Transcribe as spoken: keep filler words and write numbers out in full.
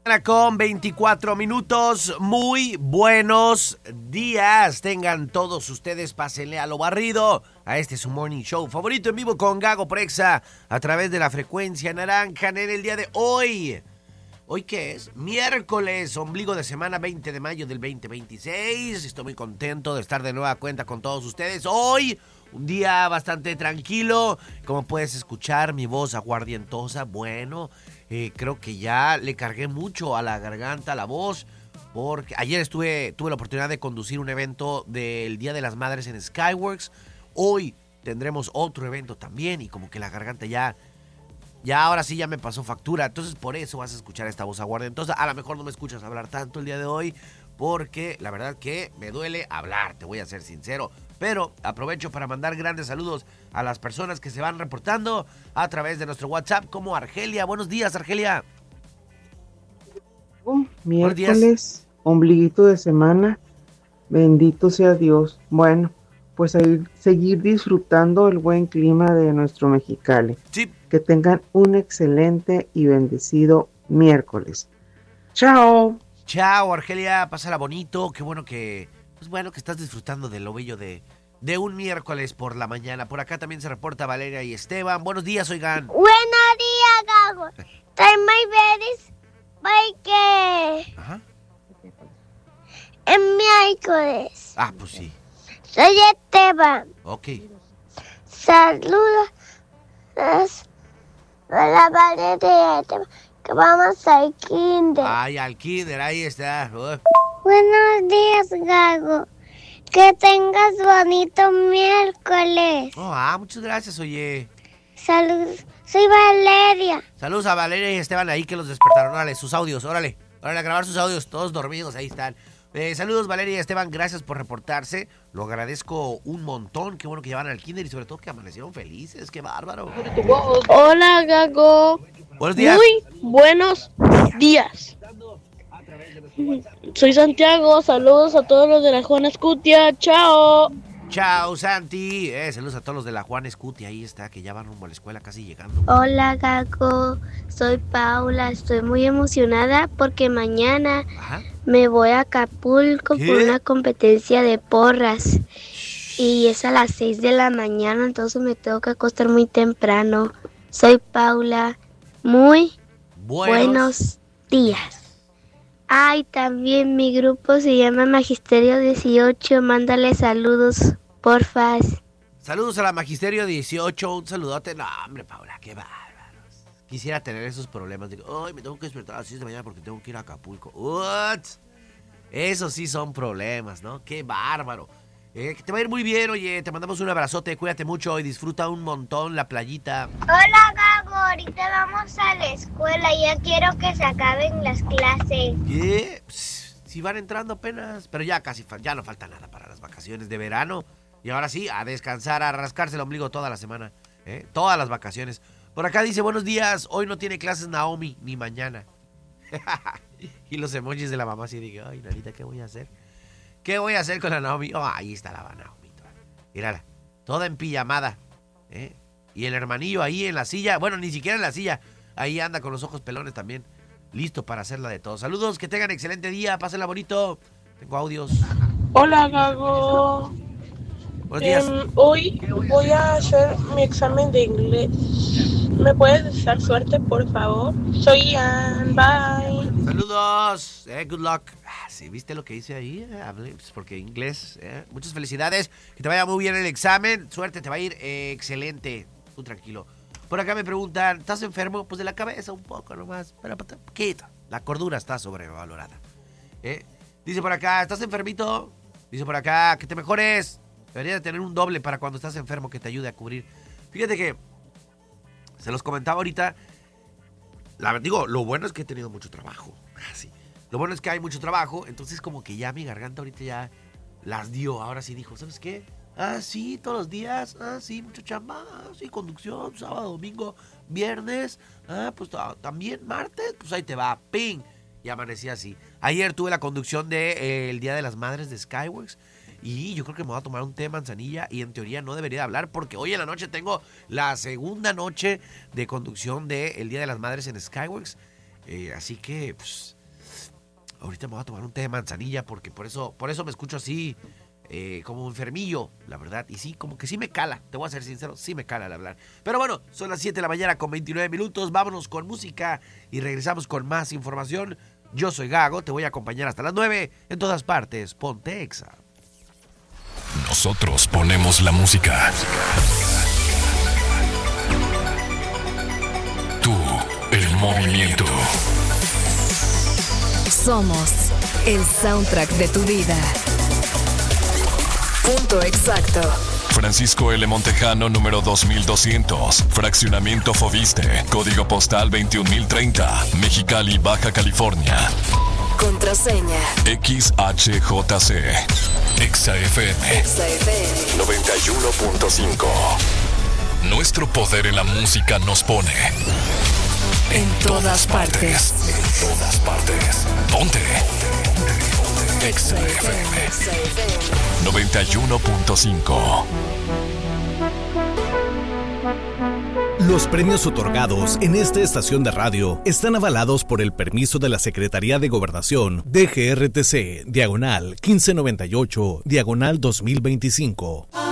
Con veinticuatro minutos, muy buenos días. Tengan todos ustedes, pásenle a lo barrido, a este su morning show favorito en vivo con Gago Prexa a través de la frecuencia naranja en el día de hoy. ¿Hoy qué es? Miércoles, ombligo de semana, veinte de mayo del veinte veintiséis. Estoy muy contento de estar de nueva cuenta con todos ustedes. Hoy, un día bastante tranquilo. Como puedes escuchar, mi voz aguardientosa. Bueno, eh, creo que ya le cargué mucho a la garganta, a la voz. Porque ayer estuve, tuve la oportunidad de conducir un evento del Día de las Madres en Skyworks. Hoy tendremos otro evento también y como que la garganta ya... Ya ahora sí ya me pasó factura, entonces por eso vas a escuchar esta voz aguardentosa. A lo mejor no me escuchas hablar tanto el día de hoy, porque la verdad que me duele hablar, te voy a ser sincero. Pero aprovecho para mandar grandes saludos a las personas que se van reportando a través de nuestro WhatsApp, como Argelia. Buenos días, Argelia. Oh, miércoles, ombliguito de semana, bendito sea Dios. Bueno, pues a seguir disfrutando el buen clima de nuestro Mexicali. Sí. Que tengan un excelente y bendecido miércoles. ¡Chao! Chao, Argelia, pásala bonito. Qué bueno que, pues bueno, que estás disfrutando de lo bello de, de un miércoles por la mañana. Por acá también se reporta Valeria y Esteban. Buenos días, oigan. Buenos días, Gago. Estoy muy feliz porque... Ajá. Es miércoles. Ah, pues sí. Soy Esteban. Ok. Saludos a la Valeria, que vamos al kinder. Ay, al kinder, ahí está. Uh. Buenos días, Gago. Que tengas bonito miércoles. Oh, ah, muchas gracias, oye. Saludos, soy Valeria. Saludos a Valeria y Esteban ahí que los despertaron. Órale, sus audios, órale. Órale, a grabar sus audios, todos dormidos, ahí están. Eh, saludos Valeria y Esteban, gracias por reportarse. Lo agradezco un montón. Qué bueno que llevan al kinder y sobre todo que amanecieron felices. Qué bárbaro. Hola, Gago. Buenos días. Muy buenos días. Soy Santiago. Saludos a todos los de la Juana Escutia. Chao. Chao, Santi. Eh, saludos a todos los de la Juan Escuti. Ahí está, que ya van rumbo a la escuela casi llegando. Hola, Gago. Soy Paula. Estoy muy emocionada porque mañana Ajá. me voy a Acapulco ¿Qué? por una competencia de porras. Y es a las seis de la mañana, entonces me tengo que acostar muy temprano. Soy Paula. Muy buenos, buenos días. Ay, también mi grupo se llama Magisterio dieciocho. Mándale saludos, porfas. Saludos a la Magisterio dieciocho. Un saludote. No, hombre, Paula, qué bárbaros. Quisiera tener esos problemas. Digo, ay, me tengo que despertar a las seis de la mañana porque tengo que ir a Acapulco. What? Esos sí son problemas, ¿no? Qué bárbaro. Eh, que te va a ir muy bien, oye. Te mandamos un abrazote. Cuídate mucho y disfruta un montón la playita. Hola, Gago. Ahorita vamos a la escuela. Ya quiero que se acaben las clases. ¿Qué? Pss, si van entrando apenas. Pero ya casi, ya no falta nada para las vacaciones de verano. Y ahora sí, a descansar, a rascarse el ombligo toda la semana. ¿eh? Todas las vacaciones. Por acá dice, buenos días. Hoy no tiene clases Naomi, ni mañana. Y los emojis de la mamá así dije, ay, Nanita, ¿qué voy a hacer? ¿Qué voy a hacer con la Naomi? Oh, ahí está la Naomi. Mírala, toda en pijamada. ¿eh? Y el hermanillo ahí en la silla. Bueno, ni siquiera en la silla. Ahí anda con los ojos pelones también. Listo para hacerla de todos. Saludos, que tengan excelente día. Pásenla bonito. Tengo audios. Hola, Gago. Buenos días. Eh, hoy voy a hacer mi examen de inglés. ¿Me puedes desear suerte, por favor? Soy Ian. Bye. Saludos. Eh, good luck. Ah, sí, ¿viste lo que hice ahí? Eh, hablé, pues porque inglés. Eh. Muchas felicidades. Que te vaya muy bien el examen. Suerte, te va a ir eh, excelente. Tú tranquilo. Por acá me preguntan, ¿estás enfermo? Pues de la cabeza un poco nomás. Pero un poquito. La cordura está sobrevalorada. ¿eh? Dice por acá, ¿estás enfermito? Dice por acá, que te mejores. Deberías tener un doble para cuando estás enfermo que te ayude a cubrir. Fíjate que se los comentaba ahorita. La, digo, lo bueno es que he tenido mucho trabajo. Así. Lo bueno es que hay mucho trabajo. Entonces como que ya mi garganta ahorita ya las dio. Ahora sí dijo, ¿sabes qué? Ah, sí, todos los días. Ah, sí, mucha chamba. Ah, sí, conducción, sábado, domingo, viernes. Ah, pues también martes. Pues ahí te va, ping. Y amanecí así. Ayer tuve la conducción del de, eh, Día de las Madres de Skyworks. Y yo creo que me voy a tomar un té de manzanilla y en teoría no debería hablar porque hoy en la noche tengo la segunda noche de conducción del Día de las Madres en Skyworks. Eh, así que, pues, ahorita me voy a tomar un té de manzanilla porque por eso, por eso me escucho así, eh, como enfermillo, la verdad. Y sí, como que sí me cala, te voy a ser sincero, sí me cala al hablar. Pero bueno, son las siete de la mañana con veintinueve minutos, vámonos con música y regresamos con más información. Yo soy Gago, te voy a acompañar hasta las nueve en todas partes, ponte Exa. Nosotros ponemos la música. Tú, el movimiento. Somos el soundtrack de tu vida. Punto exacto. Francisco L. Montejano, número dos mil doscientos. Fraccionamiento Foviste. Código postal veintiún mil treinta. Mexicali, Baja California. Contraseña. X H J C. Exa F M. Exa F M. noventa y uno punto cinco. Nuestro poder en la música nos pone en, en todas, todas partes. partes. En todas partes. Ponte. Exa F M. noventa y uno punto cinco. Los premios otorgados en esta estación de radio están avalados por el permiso de la Secretaría de Gobernación D G R T C, diagonal quince noventa y ocho, diagonal dos mil veinticinco.